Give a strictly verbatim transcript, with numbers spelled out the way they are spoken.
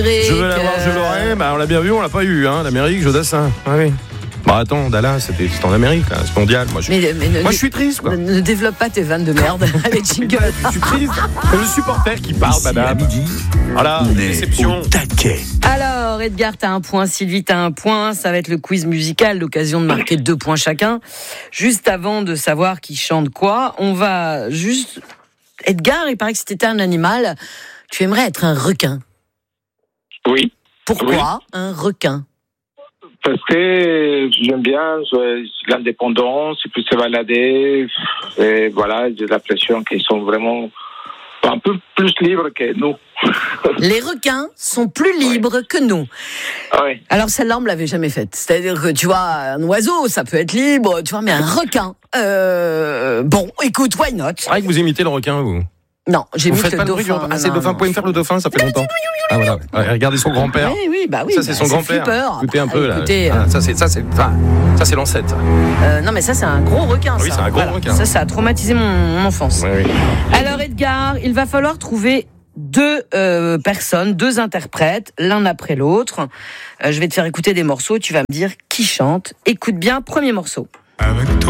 Je veux l'avoir, je l'aurai. Bah, on l'a bien vu, on l'a pas eu, hein. L'Amérique, Jodassin. Ah oui. Bah attends, Dallas, c'était, c'était en Amérique, hein, c'est mondial. Moi, je, mais, mais ne, moi, je suis triste, quoi. Ne, ne développe pas tes vannes de merde avec jingle. Je suis triste. C'est le supporter qui parle, Ici, madame. à midi, voilà, on est déception. au taquet. Alors, Edgar, t'as un point, Sylvie, t'as un point. Ça va être le quiz musical, l'occasion de marquer deux points chacun. Juste avant de savoir qui chante quoi, on va juste... Edgar, il paraît que si t'étais un animal, tu aimerais être un requin. Oui. Pourquoi oui. un requin? Parce que j'aime bien l'indépendance, il peut se balader, et voilà, j'ai l'impression qu'ils sont vraiment un peu plus libres que nous. Les requins sont plus libres oui. que nous. Oui. Alors celle-là, on me l'avait jamais faite. C'est-à-dire que, tu vois, un oiseau, ça peut être libre, tu vois, mais un requin, euh, bon, écoute, why not? C'est vrai que vous imitez le requin, vous? Non, j'ai vous vu faites que pas le de bruit, dauphin... ah, c'est le dauphin, vous pouvez me faire le dauphin, ça fait longtemps. Ah voilà, ouais, regardez son grand-père. Oui, oui, bah oui. Ça c'est bah, son c'est grand-père. Flipper. Écoutez un bah, peu là. Écoutez, ah, ça c'est ça c'est enfin, ça c'est l'ancêtre. Euh, non mais ça c'est un gros requin. Oui, ça. c'est un gros voilà. requin. Ça, ça a traumatisé mon, mon enfance. Oui, oui. Alors Edgar, il va falloir trouver deux euh, personnes, deux interprètes, l'un après l'autre. Euh, je vais te faire écouter des morceaux. Tu vas me dire qui chante. Écoute bien, premier morceau. Avec toi.